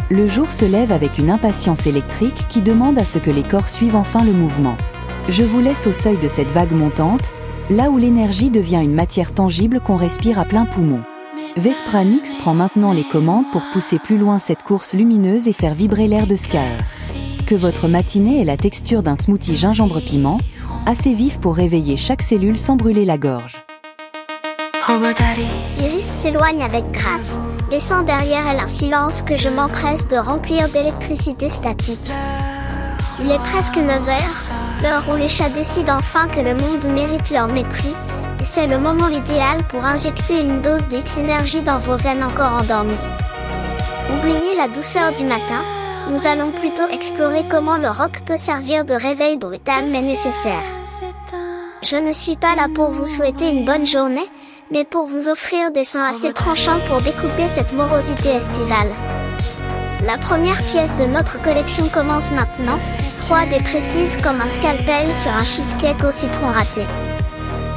Le jour se lève avec une impatience électrique qui demande à ce que les corps suivent enfin le mouvement. Je vous laisse au seuil de cette vague montante, là où l'énergie devient une matière tangible qu'on respire à plein poumon. Vespranix prend maintenant les commandes pour pousser plus loin cette course lumineuse et faire vibrer l'air de Skaer. Que votre matinée ait la texture d'un smoothie gingembre-piment, assez vif pour réveiller chaque cellule sans brûler la gorge. Iris s'éloigne avec grâce, laissant derrière elle un silence que je m'empresse de remplir d'électricité statique. Il est presque 9 heures, l'heure où les chats décident enfin que le monde mérite leur mépris, et c'est le moment idéal pour injecter une dose d'X-énergie dans vos veines encore endormies. Oubliez la douceur du matin, nous allons plutôt explorer comment le rock peut servir de réveil brutal mais nécessaire. Je ne suis pas là pour vous souhaiter une bonne journée, mais pour vous offrir des sons assez tranchants pour découper cette morosité estivale. La première pièce de notre collection commence maintenant, froide et précise comme un scalpel sur un cheesecake au citron râpé.